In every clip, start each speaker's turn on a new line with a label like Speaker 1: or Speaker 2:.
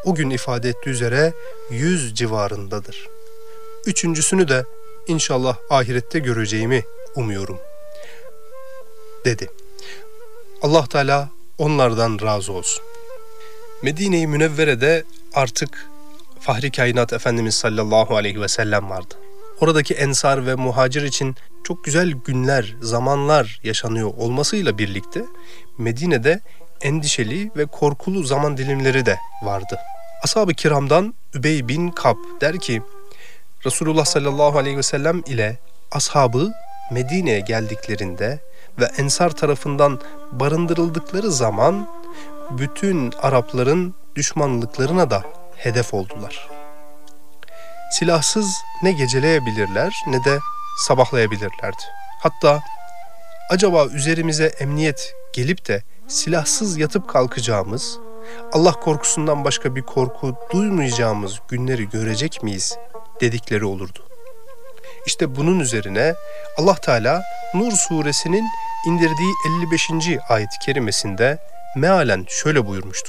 Speaker 1: o gün ifade ettiği üzere 100 civarındadır. Üçüncüsünü de inşallah ahirette göreceğimi umuyorum, dedi. Allah Teala onlardan razı olsun. Medine-i Münevvere'de artık Fahri Kainat Efendimiz sallallahu aleyhi ve sellem vardı. Oradaki ensar ve muhacir için çok güzel günler, zamanlar yaşanıyor olmasıyla birlikte Medine'de endişeli ve korkulu zaman dilimleri de vardı. Ashab-ı kiramdan Übey bin Kab der ki, Resulullah sallallahu aleyhi ve sellem ile ashabı Medine'ye geldiklerinde ve ensar tarafından barındırıldıkları zaman bütün Arapların düşmanlıklarına da hedef oldular. Silahsız ne geceleyebilirler ne de sabahlayabilirlerdi. Hatta acaba üzerimize emniyet gelip de silahsız yatıp kalkacağımız, Allah korkusundan başka bir korku duymayacağımız günleri görecek miyiz dedikleri olurdu. İşte bunun üzerine Allah Teala Nur suresinin indirdiği 55. ayet-i kerimesinde mealen şöyle buyurmuştu.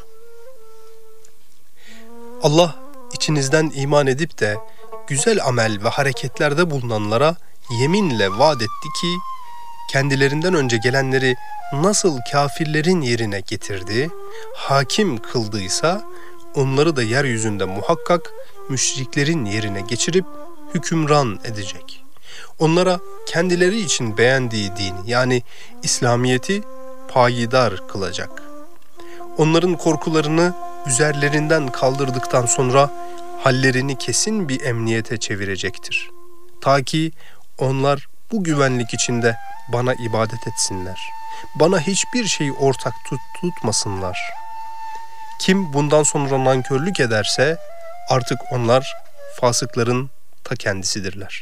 Speaker 1: Allah içinizden iman edip de güzel amel ve hareketlerde bulunanlara yeminle vaat etti ki kendilerinden önce gelenleri nasıl kafirlerin yerine getirdi, hakim kıldıysa onları da yeryüzünde muhakkak müşriklerin yerine geçirip hükümran edecek. Onlara kendileri için beğendiği dini yani İslamiyet'i payidar kılacak. Onların korkularını üzerlerinden kaldırdıktan sonra hallerini kesin bir emniyete çevirecektir. Ta ki onlar bu güvenlik içinde bana ibadet etsinler. Bana hiçbir şeyi ortak tutmasınlar. Kim bundan sonra nankörlük ederse artık onlar fasıkların ta kendisidirler.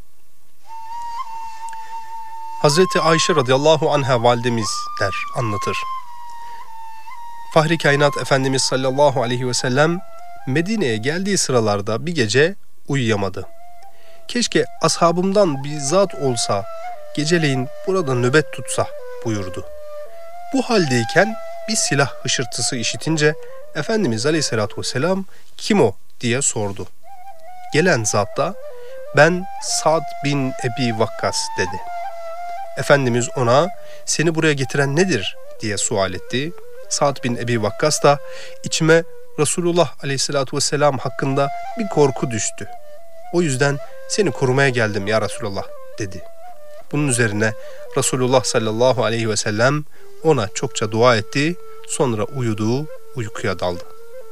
Speaker 1: Hazreti Ayşe radıyallahu anha validemiz anlatır. Fahri Kainat Efendimiz sallallahu aleyhi ve sellem Medine'ye geldiği sıralarda bir gece uyuyamadı. Keşke ashabımdan bir zat olsa, geceleyin burada nöbet tutsa buyurdu. Bu haldeyken bir silah hışırtısı işitince Efendimiz aleyhissalatü vesselam kim o diye sordu. Gelen zat da ben Sa'd bin Ebi Vakkas dedi. Efendimiz ona seni buraya getiren nedir diye sual etti. Sa'd bin Ebi Vakkas da içime Resulullah aleyhissalatü vesselam hakkında bir korku düştü. O yüzden seni korumaya geldim ya Resulullah dedi. Bunun üzerine Resulullah sallallahu aleyhi ve sellem ona çokça dua etti. Sonra uykuya daldı.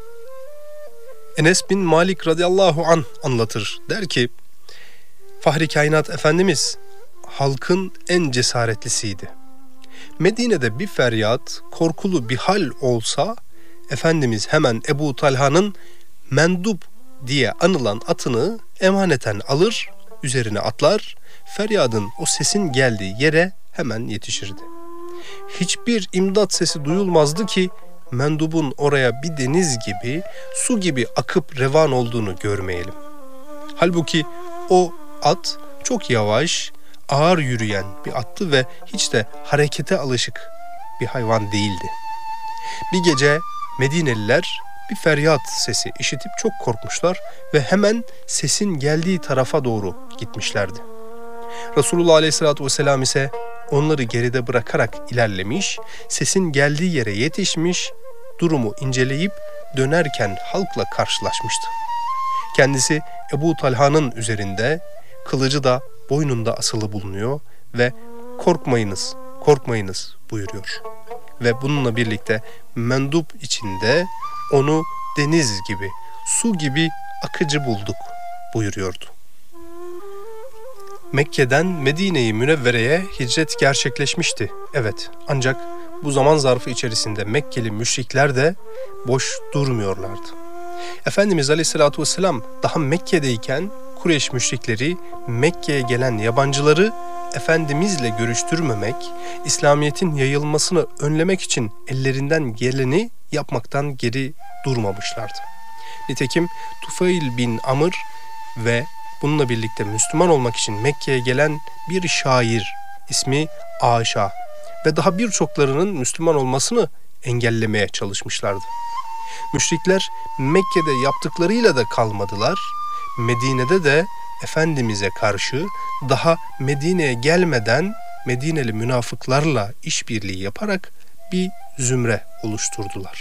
Speaker 1: Enes bin Malik radıyallahu anh anlatır. Der ki, Fahri Kainat Efendimiz halkın en cesaretlisiydi. Medine'de bir feryat, korkulu bir hal olsa Efendimiz hemen Ebu Talha'nın Mendup diye anılan atını emaneten alır, üzerine atlar, feryadın o sesin geldiği yere hemen yetişirdi. Hiçbir imdat sesi duyulmazdı ki Mendub'un oraya bir deniz gibi, su gibi akıp revan olduğunu görmeyelim. Halbuki o at çok yavaş, ağır yürüyen bir attı ve hiç de harekete alışık bir hayvan değildi. Bir gece Medineliler bir feryat sesi işitip çok korkmuşlar ve hemen sesin geldiği tarafa doğru gitmişlerdi. Resulullah Aleyhisselatü Vesselam ise onları geride bırakarak ilerlemiş, sesin geldiği yere yetişmiş, durumu inceleyip dönerken halkla karşılaşmıştı. Kendisi Ebu Talha'nın üzerinde, kılıcı da boynunda asılı bulunuyor ve korkmayınız, korkmayınız buyuruyor. Ve bununla birlikte Mendup içinde onu deniz gibi, su gibi akıcı bulduk buyuruyordu. Mekke'den Medine-i Münevvere'ye hicret gerçekleşmişti. Evet, ancak bu zaman zarfı içerisinde Mekkeli müşrikler de boş durmuyorlardı. Efendimiz Aleyhisselatü Vesselam daha Mekke'deyken Kureyş müşrikleri Mekke'ye gelen yabancıları Efendimizle görüştürmemek, İslamiyet'in yayılmasını önlemek için ellerinden geleni yapmaktan geri durmamışlardı. Nitekim Tufeil bin Amr ve bununla birlikte Müslüman olmak için Mekke'ye gelen bir şair ismi Aşa ve daha birçoklarının Müslüman olmasını engellemeye çalışmışlardı. Müşrikler Mekke'de yaptıklarıyla da kalmadılar. Medine'de de Efendimiz'e karşı daha Medine'ye gelmeden Medineli münafıklarla işbirliği yaparak bir zümre oluşturdular.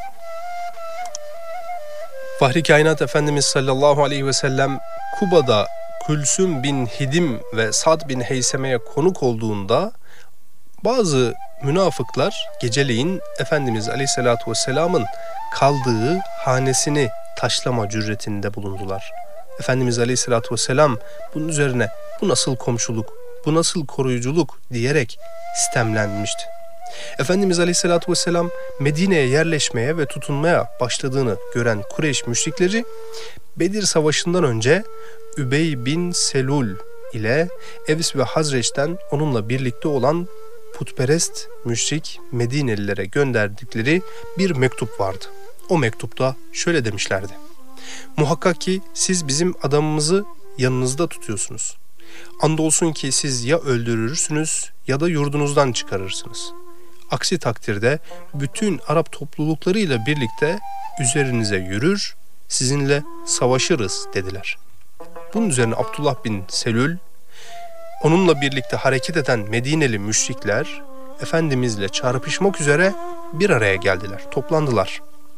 Speaker 1: Fahri Kainat Efendimiz sallallahu aleyhi ve sellem Kuba'da Kulsum bin Hidim ve Sad bin Heyseme'ye konuk olduğunda bazı münafıklar geceleyin Efendimiz aleyhissalatü vesselamın kaldığı hanesini taşlama cüretinde bulundular. Efendimiz aleyhissalatü vesselam bunun üzerine bu nasıl komşuluk, bu nasıl koruyuculuk diyerek sitemlenmişti. Efendimiz aleyhissalatü vesselam Medine'ye yerleşmeye ve tutunmaya başladığını gören Kureyş müşrikleri Bedir Savaşı'ndan önce Übey bin Selul ile Evs ve Hazreç'ten onunla birlikte olan putperest müşrik Medinelilere gönderdikleri bir mektup vardı. O mektupta şöyle demişlerdi: "Muhakkak ki siz bizim adamımızı yanınızda tutuyorsunuz. Andolsun ki siz ya öldürürsünüz ya da yurdunuzdan çıkarırsınız. Aksi takdirde bütün Arap topluluklarıyla birlikte üzerinize yürür, sizinle savaşırız" dediler. Bunun üzerine Abdullah bin Selül, onunla birlikte hareket eden Medineli müşrikler Efendimizle çarpışmak üzere bir araya geldiler, toplandılar.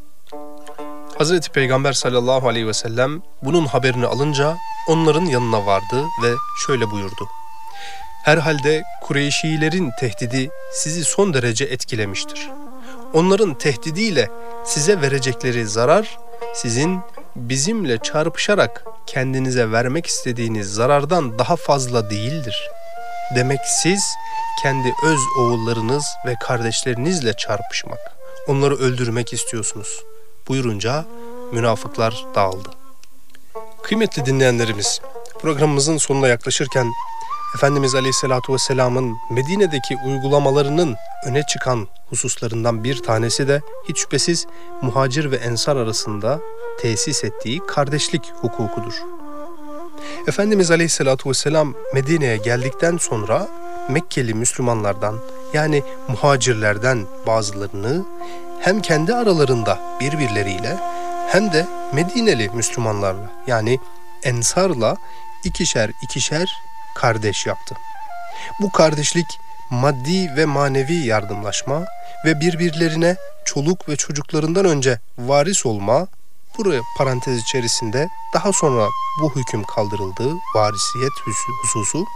Speaker 1: Hazreti Peygamber sallallahu aleyhi ve sellem bunun haberini alınca onların yanına vardı ve şöyle buyurdu: "Herhalde Kureyşilerin tehdidi sizi son derece etkilemiştir. Onların tehdidiyle size verecekleri zarar, sizin bizimle çarpışarak kendinize vermek istediğiniz zarardan daha fazla değildir. Demek siz kendi öz oğullarınız ve kardeşlerinizle çarpışmak, onları öldürmek istiyorsunuz." buyurunca münafıklar dağıldı. Kıymetli dinleyenlerimiz, programımızın sonuna yaklaşırken Efendimiz Aleyhisselatü Vesselam'ın Medine'deki uygulamalarının öne çıkan hususlarından bir tanesi de hiç şüphesiz muhacir ve ensar arasında tesis ettiği kardeşlik hukukudur. Efendimiz Aleyhisselatü Vesselam Medine'ye geldikten sonra Mekkeli Müslümanlardan, yani muhacirlerden bazılarını hem kendi aralarında birbirleriyle hem de Medineli Müslümanlarla, yani ensarla ikişer ikişer kardeş yaptı. Bu kardeşlik maddi ve manevi yardımlaşma ve birbirlerine çoluk ve çocuklarından önce varis olma, buraya parantez içerisinde daha sonra bu hüküm kaldırıldı, varisiyet hususu,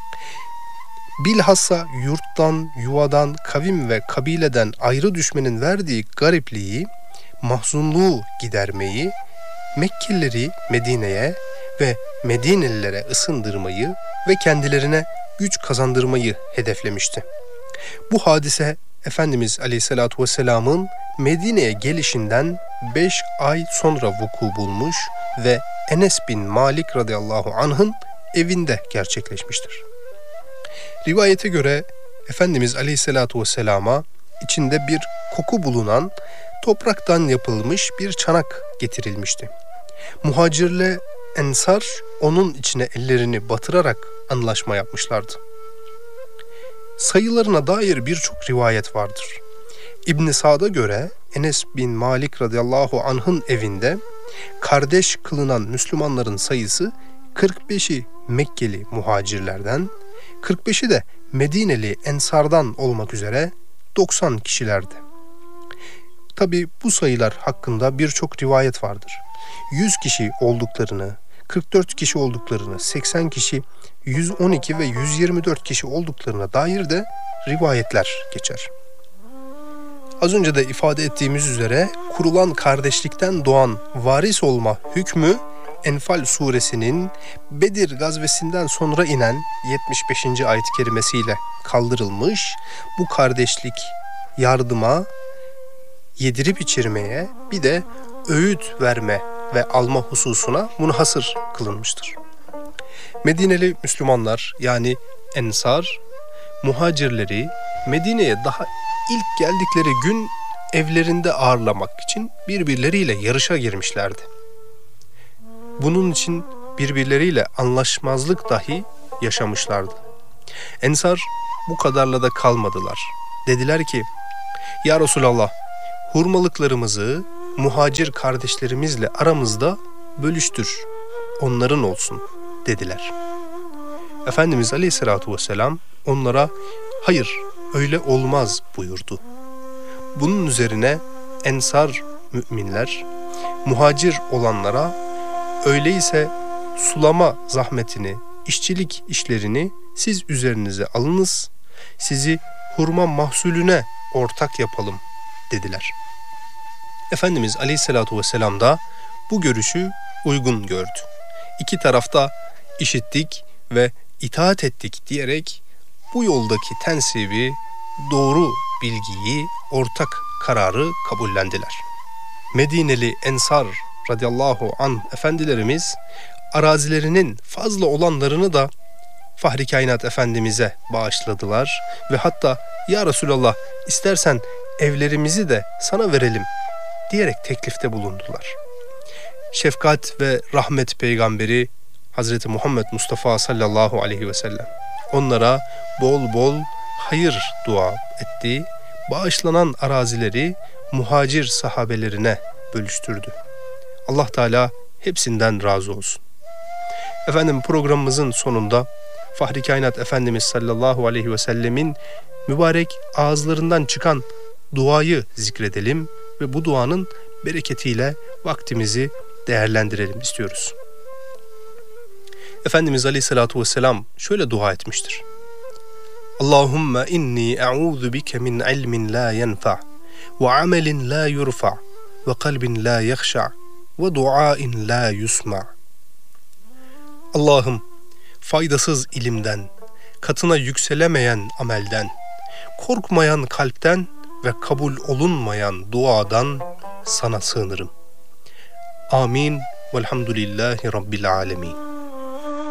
Speaker 1: bilhassa yurttan, yuvadan, kavim ve kabileden ayrı düşmenin verdiği garipliği, mahzunluğu gidermeyi, Mekkelileri Medine'ye ve Medinelilere ısındırmayı ve kendilerine güç kazandırmayı hedeflemişti. Bu hadise Efendimiz Aleyhisselatü Vesselam'ın Medine'ye gelişinden 5 ay sonra vuku bulmuş ve Enes bin Malik radıyallahu anh'ın evinde gerçekleşmiştir. Rivayete göre Efendimiz Aleyhisselatü Vesselam'a içinde bir koku bulunan topraktan yapılmış bir çanak getirilmişti. Muhacirle ensar onun içine ellerini batırarak anlaşma yapmışlardı. Sayılarına dair birçok rivayet vardır. İbn Sa'd'a göre Enes bin Malik radıyallahu anh'ın evinde kardeş kılınan Müslümanların sayısı 45'i Mekkeli muhacirlerden, 45'i de Medineli ensardan olmak üzere 90 kişilerdi. Tabi bu sayılar hakkında birçok rivayet vardır. 100 kişi olduklarını, 44 kişi olduklarını, 80 kişi, 112 ve 124 kişi olduklarına dair de rivayetler geçer. Az önce de ifade ettiğimiz üzere kurulan kardeşlikten doğan varis olma hükmü Enfal suresinin Bedir gazvesinden sonra inen 75. ayet-i kerimesiyle kaldırılmış. Bu kardeşlik yardıma, yedirip içirmeye, bir de öğüt verme ve alma hususuna munhasır kılınmıştır. Medineli Müslümanlar, yani ensar, muhacirleri Medine'ye daha ilk geldikleri gün evlerinde ağırlamak için birbirleriyle yarışa girmişlerdi. Bunun için birbirleriyle anlaşmazlık dahi yaşamışlardı. Ensar bu kadarla da kalmadılar. Dediler ki: "Ya Resulallah, hurmalıklarımızı, muhacir kardeşlerimizle aramızda bölüştür, onların olsun dediler. Efendimiz Aleyhisselatü Vesselam onlara hayır öyle olmaz buyurdu. Bunun üzerine ensar müminler muhacir olanlara öyleyse sulama zahmetini, işçilik işlerini siz üzerinize alınız, sizi hurma mahsulüne ortak yapalım dediler. Efendimiz Aleyhisselatü Vesselam da bu görüşü uygun gördü. İki tarafta işittik ve itaat ettik diyerek bu yoldaki tensibi, doğru bilgiyi, ortak kararı kabullendiler. Medineli Ensar radıyallahu anh efendilerimiz arazilerinin fazla olanlarını da Fahri Kainat Efendimiz'e bağışladılar ve hatta ya Resulallah istersen evlerimizi de sana verelim diyerek teklifte bulundular. Şefkat ve rahmet peygamberi Hazreti Muhammed Mustafa sallallahu aleyhi ve sellem onlara bol bol hayır dua etti, bağışlanan arazileri muhacir sahabelerine bölüştürdü. Allah Teala hepsinden razı olsun. Efendim programımızın sonunda Fahri Kainat Efendimiz sallallahu aleyhi ve sellemin mübarek ağızlarından çıkan duayı zikredelim ve bu duanın bereketiyle vaktimizi değerlendirelim istiyoruz. Efendimiz Aleyhisselatü Vesselam şöyle dua etmiştir. Allahümme inni e'udhu bike min ilmin la yenfa' ve amelin la yurfa' ve kalbin la yakhşa' ve duain la yusma'. Allah'ım faydasız ilimden, katına yükselemeyen amelden, korkmayan kalpten ve kabul olunmayan duadan sana sığınırım. Amin. Velhamdülillahi Rabbil alemin.